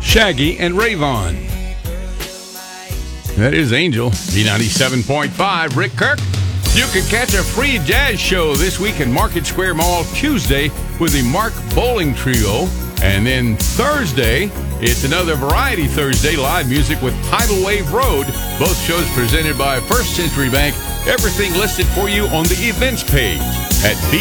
Shaggy and Rayvon. That is Angel. B97.5, Rick Kirk. You can catch a free jazz show this week in Market Square Mall Tuesday with the Mark Bowling Trio. And then Thursday, it's another Variety Thursday, live music with Tidal Wave Road. Both shows presented by First Century Bank. Everything listed for you on the events page at